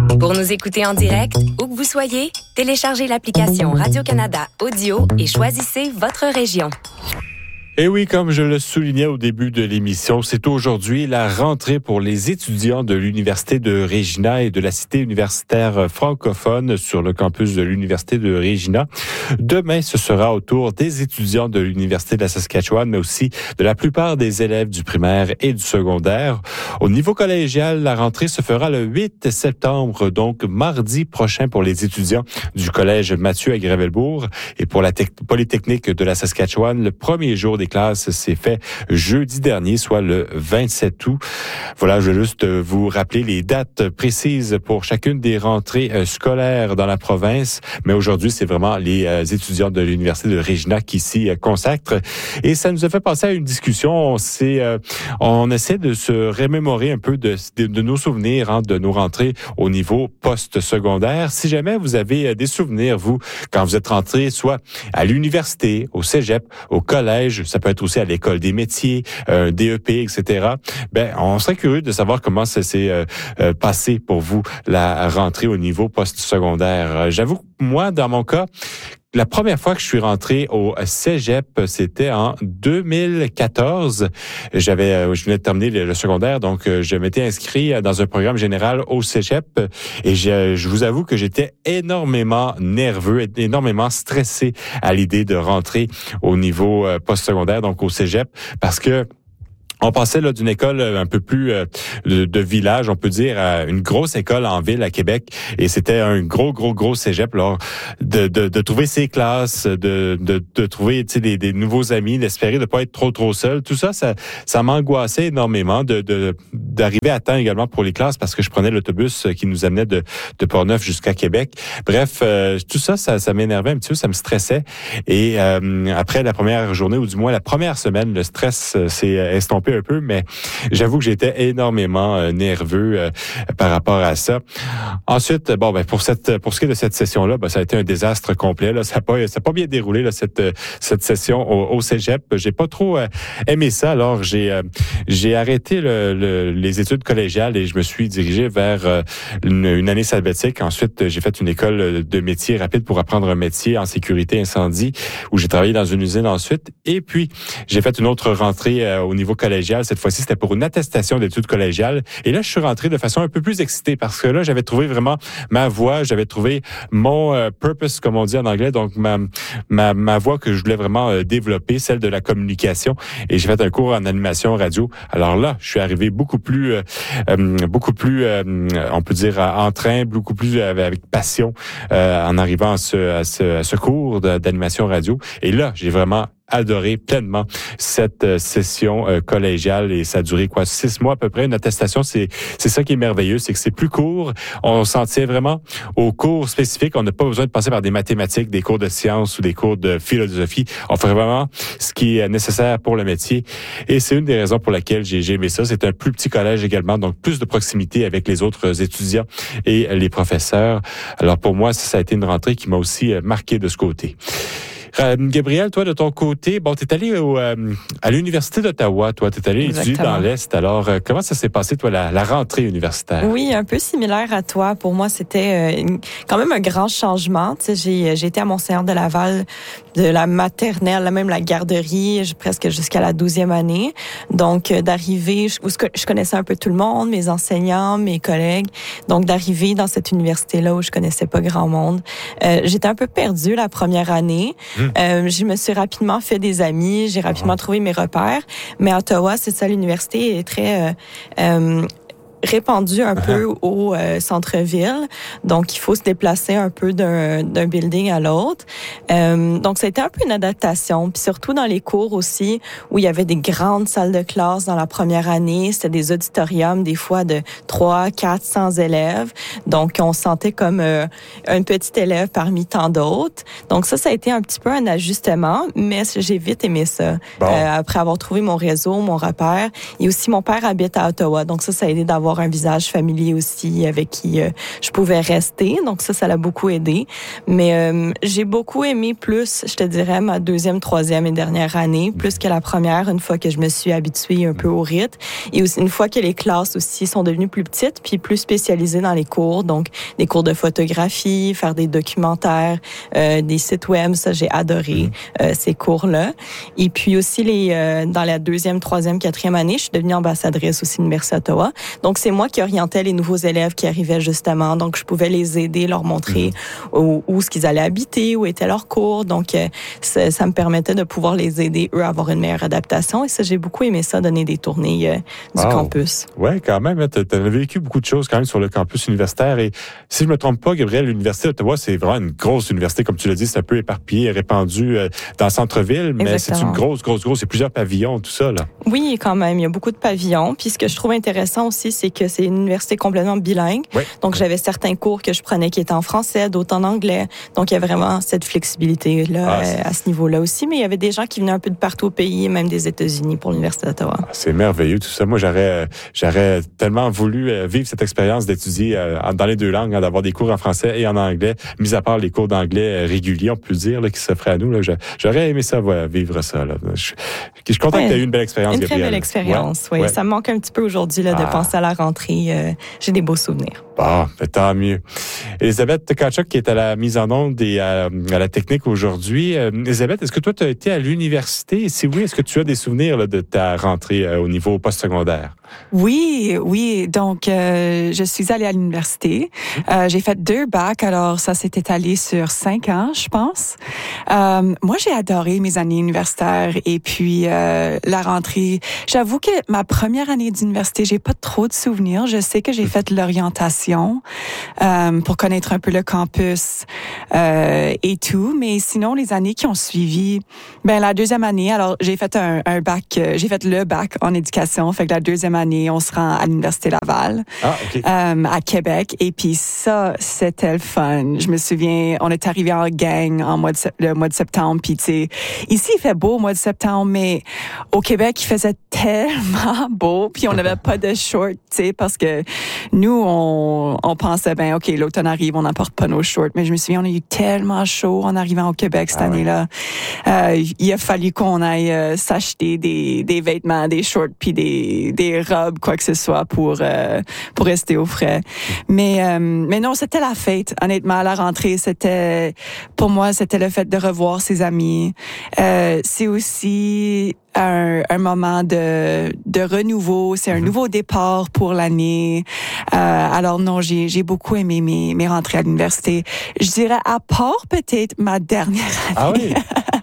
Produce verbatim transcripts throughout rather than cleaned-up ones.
Pour nous écouter en direct, où que vous soyez, téléchargez l'application Radio-Canada Audio et choisissez votre région. Et oui, comme je le soulignais au début de l'émission, c'est aujourd'hui la rentrée pour les étudiants de l'Université de Regina et de la Cité universitaire francophone sur le campus de l'Université de Regina. Demain, ce sera au tour des étudiants de l'Université de la Saskatchewan, mais aussi de la plupart des élèves du primaire et du secondaire. Au niveau collégial, la rentrée se fera le huit septembre, donc mardi prochain pour les étudiants du collège Mathieu à Gravelbourg. Et pour la te- Polytechnique de la Saskatchewan, le premier jour des classes s'est fait jeudi dernier, soit le vingt-sept août. Voilà, je vais juste vous rappeler les dates précises pour chacune des rentrées scolaires dans la province. Mais aujourd'hui, c'est vraiment les étudiants de l'Université de Regina qui s'y consacrent. Et ça nous a fait passer à une discussion. On, s'est, euh, on essaie de se remémorer un peu de, de, de nos souvenirs, hein, de nos rentrées au niveau post-secondaire. Si jamais vous avez des souvenirs, vous, quand vous êtes rentré, soit à l'université, au cégep, au collège, ça peut être aussi à l'école des métiers, un D E P, et cetera. Ben, on serait curieux de savoir comment ça s'est euh, euh, passé pour vous, la rentrée au niveau post-secondaire. Euh, j'avoue que moi, dans mon cas, la première fois que je suis rentré au cégep, c'était en deux mille quatorze. J'avais, je venais de terminer le secondaire, donc je m'étais inscrit dans un programme général au cégep. Et je, je vous avoue que j'étais énormément nerveux, énormément stressé à l'idée de rentrer au niveau postsecondaire, donc au cégep, parce que on passait là d'une école un peu plus euh, de, de village, on peut dire, à une grosse école en ville à Québec, et c'était un gros, gros, gros cégep. Là, de, de, de trouver ses classes, de, de, de trouver, tu sais, des, des nouveaux amis, d'espérer de pas être trop, trop seul. Tout ça, ça, ça m'angoissait énormément de, de d'arriver à temps également pour les classes, parce que je prenais l'autobus qui nous amenait de, de Portneuf jusqu'à Québec. Bref, euh, tout ça, ça, ça m'énervait un petit peu, ça me stressait. Et euh, après la première journée, ou du moins la première semaine, le stress s'est estompé un peu, mais j'avoue que j'étais énormément euh, nerveux euh, par rapport à ça. Ensuite, bon, ben pour cette, pour ce qui est de cette session-là, ben ça a été un désastre complet. Là, ça n'a pas, ça a pas bien déroulé là cette cette session au, au cégep. J'ai pas trop euh, aimé ça. Alors j'ai euh, j'ai arrêté le, le, les études collégiales et je me suis dirigé vers euh, une, une année sabbatique. Ensuite, j'ai fait une école de métier rapide pour apprendre un métier en sécurité incendie, où j'ai travaillé dans une usine ensuite. Et puis j'ai fait une autre rentrée euh, au niveau collégial. Cette fois-ci, c'était pour une attestation d'études collégiales. Et là, je suis rentré de façon un peu plus excitée parce que là, j'avais trouvé vraiment ma voie, j'avais trouvé mon euh, purpose, comme on dit en anglais, donc ma ma, ma voie que je voulais vraiment euh, développer, celle de la communication. Et j'ai fait un cours en animation radio. Alors là, je suis arrivé beaucoup plus, euh, euh, beaucoup plus, euh, on peut dire, en train, beaucoup plus euh, avec passion euh, en arrivant à ce, à ce, à ce cours de, d'animation radio. Et là, j'ai vraiment adoré pleinement cette euh, session euh, collégiale, et ça a duré quoi six mois à peu près. Une attestation, c'est c'est ça qui est merveilleux, c'est que c'est plus court. On s'en tient vraiment aux cours spécifiques. On n'a pas besoin de passer par des mathématiques, des cours de sciences ou des cours de philosophie. On fait vraiment ce qui est nécessaire pour le métier, et c'est une des raisons pour laquelle j'ai, j'ai aimé ça. C'est un plus petit collège également, donc plus de proximité avec les autres étudiants et les professeurs. Alors pour moi, ça, ça a été une rentrée qui m'a aussi marqué de ce côté. Euh, Gabrielle, toi, de ton côté, bon, t'es allé au, euh, à l'Université d'Ottawa, toi, t'es allé étudier dans l'Est. Alors, euh, comment ça s'est passé, toi, la, la rentrée universitaire? Oui, un peu similaire à toi. Pour moi, c'était euh, une, quand même un grand changement. Tu sais, j'ai, j'ai été à Mont-Saint-Anne de Laval, de la maternelle, même la garderie, presque jusqu'à la douzième année. Donc, euh, d'arriver, je, je connaissais un peu tout le monde, mes enseignants, mes collègues. Donc, d'arriver dans cette université-là où je connaissais pas grand monde. Euh, j'étais un peu perdue la première année. Mmh. Euh, je me suis rapidement fait des amis, j'ai rapidement mmh. trouvé mes repères. Mais à Ottawa, c'est ça, l'université est très... Euh, euh, répandu un uh-huh. peu au euh, centre-ville. Donc, il faut se déplacer un peu d'un, d'un building à l'autre. Euh, donc, ça a été un peu une adaptation. Puis surtout dans les cours aussi, où il y avait des grandes salles de classe dans la première année. C'était des auditoriums, des fois de trois, quatre cents élèves. Donc, on se sentait comme euh, un petit élève parmi tant d'autres. Donc, ça, ça a été un petit peu un ajustement, mais j'ai vite aimé ça. Bon. Euh, après avoir trouvé mon réseau, mon repère. Et aussi, mon père habite à Ottawa. Donc, ça, ça a aidé d'avoir avoir un visage familier aussi avec qui euh, je pouvais rester. Donc ça, ça l'a beaucoup aidé. Mais euh, j'ai beaucoup aimé plus, je te dirais, ma deuxième, troisième et dernière année, plus que la première, une fois que je me suis habituée un peu au rythme. Et aussi, une fois que les classes aussi sont devenues plus petites, puis plus spécialisées dans les cours, donc des cours de photographie, faire des documentaires, euh, des sites web, ça j'ai adoré euh, ces cours-là. Et puis aussi les euh, dans la deuxième, troisième, quatrième année, je suis devenue ambassadrice aussi de l'Université d'Ottawa. Donc c'est moi qui orientais les nouveaux élèves qui arrivaient justement. Donc je pouvais les aider, leur montrer mmh. où, où ce qu'ils allaient habiter, où étaient leurs cours. Donc euh, ça, ça me permettait de pouvoir les aider eux à avoir une meilleure adaptation. Et ça, j'ai beaucoup aimé ça, donner des tournées euh, du wow. campus. Ouais, quand même. Tu as vécu beaucoup de choses quand même sur le campus universitaire. Et si je me trompe pas, Gabriel, l'Université d'Ottawa, c'est vraiment une grosse université, comme tu l'as dit, c'est un peu éparpillé, répandue euh, dans le centre-ville, mais Exactement. c'est une grosse, grosse, grosse, c'est plusieurs pavillons, tout ça, là. Oui, quand même, il y a beaucoup de pavillons. Puis ce que je trouve intéressant aussi, c'est que c'est une université complètement bilingue. Oui. Donc j'avais certains cours que je prenais qui étaient en français, d'autres en anglais. Donc il y a vraiment cette flexibilité-là ah, euh, à ce niveau-là aussi. Mais il y avait des gens qui venaient un peu de partout au pays, même des États-Unis pour l'Université d'Ottawa. Ah, c'est merveilleux, tout ça. Moi, j'aurais, j'aurais tellement voulu vivre cette expérience d'étudier euh, dans les deux langues, hein, d'avoir des cours en français et en anglais, mis à part les cours d'anglais réguliers, on peut dire, là, qui s'offraient à nous. Là, j'aurais aimé ça, ouais, vivre ça. Là. Je, je suis content ouais, que tu aies eu une belle expérience, Une Gabriel. très belle expérience, ouais. oui. Ouais. Ça me manque un petit peu aujourd'hui là, de ah. penser à la rentrée. Euh, j'ai des beaux souvenirs. Bon, ben, tant mieux. Elisabeth Tkachuk, qui est à la mise en onde et à, à la technique aujourd'hui. Euh, Elisabeth, est-ce que toi, tu as été à l'université? Et si oui, est-ce que tu as des souvenirs là, de ta rentrée euh, au niveau postsecondaire? Oui, oui. Donc, euh, je suis allée à l'université. Euh, j'ai fait deux bacs, alors ça s'est étalé sur cinq ans, je pense. Euh, moi, j'ai adoré mes années universitaires et puis euh, la rentrée. J'avoue que ma première année d'université, j'ai pas trop de souvenirs. Je sais que j'ai fait l'orientation euh, pour connaître un peu le campus euh, et tout, mais sinon, les années qui ont suivi, ben la deuxième année, alors j'ai fait un, un bac, euh, j'ai fait le bac en éducation, fait que la deuxième année, on se rend à l'Université Laval, ah, okay. euh, à Québec. Et puis ça, c'était le fun. Je me souviens, on est arrivé en gang en mois de, le mois de septembre. Puis tu sais, ici, il fait beau au mois de septembre, mais au Québec, il faisait tellement beau. Puis on n'avait pas de shorts, tu sais, parce que nous, on, on pensait, ben OK, l'automne arrive, on n'emporte pas nos shorts. Mais je me souviens, on a eu tellement chaud en arrivant au Québec cette ah, année-là. Ouais. Euh, il a fallu qu'on aille euh, s'acheter des, des vêtements, des shorts, puis des, des robes, quoi que ce soit, pour euh, pour rester au frais. Mais euh, mais non, c'était la fête. Honnêtement, à la rentrée, c'était pour moi, c'était le fait de revoir ses amis. Euh, c'est aussi un, un moment de de renouveau. C'est un mm-hmm. nouveau départ pour l'année. Euh, alors non, j'ai j'ai beaucoup aimé mes mes rentrées à l'université. Je dirais à part peut-être ma dernière année. Ah oui.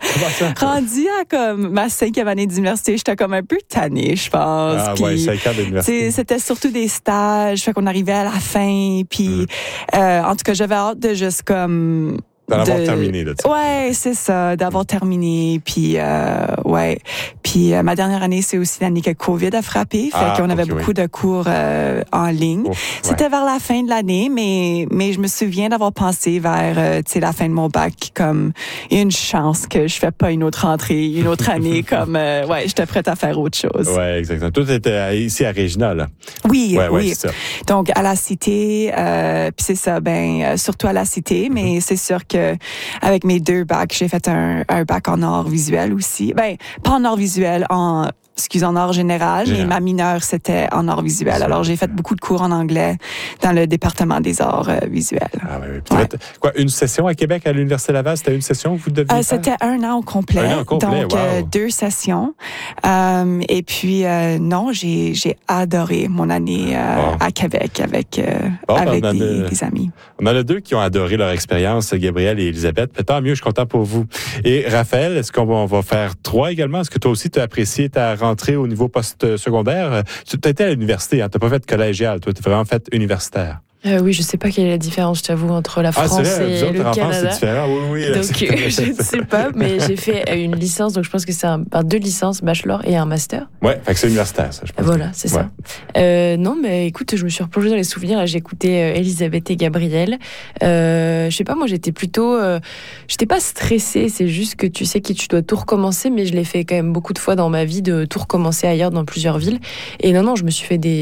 Rendue à comme ma cinquième année d'université, j'étais comme un peu tannée, je pense. Ah puis, ouais, cinq ans d'université. C'était surtout des stages, fait qu'on arrivait à la fin, puis mm. euh, en tout cas, j'avais hâte de juste comme D'en avoir de... terminé, là. Ouais, c'est ça, d'avoir terminé. Puis, euh, ouais. Puis, euh, ma dernière année, c'est aussi l'année que COVID a frappé. Fait ah, qu'on avait okay, beaucoup oui. de cours euh, en ligne. Ouf, C'était ouais. vers la fin de l'année, mais mais je me souviens d'avoir pensé vers, euh, tu sais, la fin de mon bac, comme, il y a une chance que je fais pas une autre rentrée, une autre année, comme, euh, ouais, j'étais prête à faire autre chose. Ouais, exactement. Tout était ici à Regina, là. Oui, ouais, oui. Ouais, c'est ça. Donc, à la Cité, euh, puis c'est ça, ben, euh, surtout à la Cité, mais mm-hmm. c'est sûr que avec mes deux bacs, j'ai fait un, un bac en art visuel aussi. Ben, pas en art visuel, en excuse, en art général, général. Mais ma mineure, c'était en art visuel. C'est Alors, j'ai fait beaucoup de cours en anglais dans le département des arts euh, visuels. Ah oui, oui. Ouais. Quoi, une session à Québec, à l'Université Laval, c'était une session que vous deviez euh, faire? C'était un an au complet. Un an au complet, donc, wow. euh, deux sessions. Euh, et puis, euh, non, j'ai, j'ai adoré mon année euh, bon. à Québec avec, euh, bon, avec ben, des, a, des amis. On en a deux qui ont adoré leur expérience, Gabriel et Elisabeth. Tant mieux, je suis content pour vous. Et Raphaël, est-ce qu'on va, on va faire trois également? Est-ce que toi aussi, tu as apprécié ta rentrée au niveau post-secondaire? Tu as été à l'université, hein? Tu n'as pas fait collégial, toi, tu as vraiment fait universitaire. Euh, oui, je sais pas quelle est la différence, je t'avoue, entre la France ah, c'est vrai, et le Canada. C'est différent, oui, oui. Donc, euh, je ne sais pas, mais j'ai fait une licence, donc je pense que c'est un, deux licences, bachelor et un master. Ouais, fait que c'est universitaire, ça, je pense. Voilà, c'est ouais. ça. Euh, non, mais écoute, je me suis replongée dans les souvenirs, là, j'ai écouté euh, Elisabeth et Gabriel. Euh, je sais pas, moi, j'étais plutôt, euh, j'étais pas stressée, c'est juste que tu sais que tu dois tout recommencer, mais je l'ai fait quand même beaucoup de fois dans ma vie, de tout recommencer ailleurs, dans plusieurs villes. Et non, non, je me suis fait des,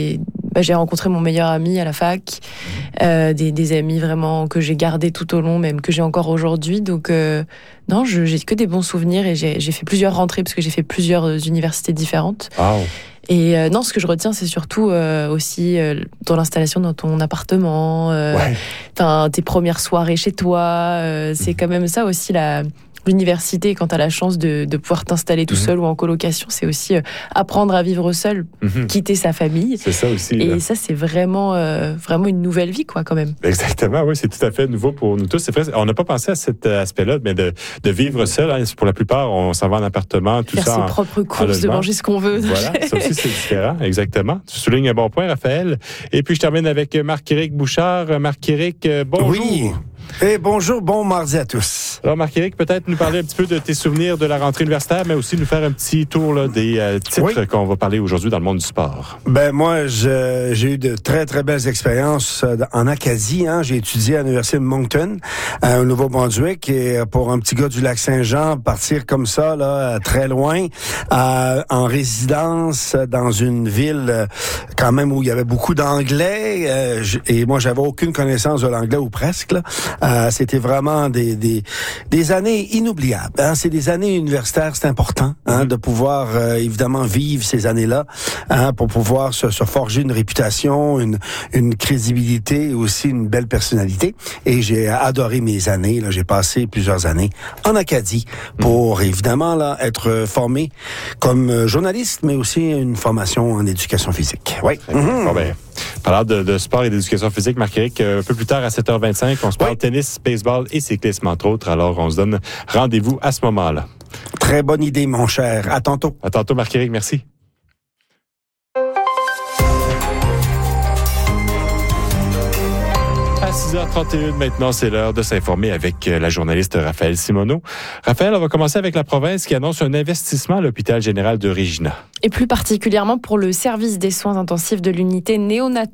bah, j'ai rencontré mon meilleur ami à la fac, euh, des, des amis vraiment que j'ai gardés tout au long, même que j'ai encore aujourd'hui. Donc euh, non, je, j'ai que des bons souvenirs et j'ai, j'ai fait plusieurs rentrées parce que j'ai fait plusieurs universités différentes. Wow. Et euh, non, ce que je retiens, c'est surtout euh, aussi euh, dans l'installation dans ton appartement, euh, ouais. tes premières soirées chez toi. Euh, c'est mmh. quand même ça aussi la... L'université, quand tu as la chance de, de pouvoir t'installer tout mmh. seul ou en colocation, c'est aussi euh, apprendre à vivre seul, mmh. quitter sa famille. C'est ça aussi. Et là. ça, c'est vraiment, euh, vraiment une nouvelle vie, quoi, quand même. Exactement, oui, c'est tout à fait nouveau pour nous tous. C'est vrai, on n'a pas pensé à cet aspect-là, mais de, de vivre seul. Hein, pour la plupart, on s'en va en appartement, tout Faire ça. Faire ses en, propres courses, de manger ce qu'on veut. Voilà, ça aussi, c'est différent, exactement. Tu soulignes un bon point, Raphaël. Et puis, je termine avec Marc-Éric Bouchard. Marc-Éric, bonjour. Oui. Et bonjour, bon mardi à tous. Alors, Marc-Éric, peut-être nous parler un petit peu de tes souvenirs de la rentrée universitaire, mais aussi nous faire un petit tour là, des euh, titres oui. qu'on va parler aujourd'hui dans le monde du sport. Ben moi, je, j'ai eu de très, très belles expériences en Acadie. Hein. J'ai étudié à l'Université de Moncton, euh, au Nouveau-Brunswick, et pour un petit gars du Lac-Saint-Jean, partir comme ça, là, très loin, euh, en résidence dans une ville quand même où il y avait beaucoup d'anglais, euh, et moi, j'avais aucune connaissance de l'anglais, ou presque, là. Euh, c'était vraiment des, des, des années inoubliables. Hein. C'est des années universitaires, c'est important hein, de pouvoir euh, évidemment vivre ces années-là hein, pour pouvoir se, se forger une réputation, une, une crédibilité et aussi une belle personnalité. Et j'ai adoré mes années. Là, j'ai passé plusieurs années en Acadie pour évidemment là être formé comme journaliste, mais aussi une formation en éducation physique. Oui. Mm-hmm. Bon ben. Parlant de, de sport et d'éducation physique, Marc-Éric, un peu plus tard à sept heures vingt-cinq, on se parle oui. tennis, baseball et cyclisme, entre autres. Alors, on se donne rendez-vous à ce moment-là. Très bonne idée, mon cher. À tantôt. À tantôt, Marc-Éric. Merci. À six heures trente et une, maintenant, c'est l'heure de s'informer avec la journaliste Raphaël Simoneau. Raphaël, on va commencer avec la province qui annonce un investissement à l'hôpital général de Regina. Et plus particulièrement pour le service des soins intensifs de l'unité néonatale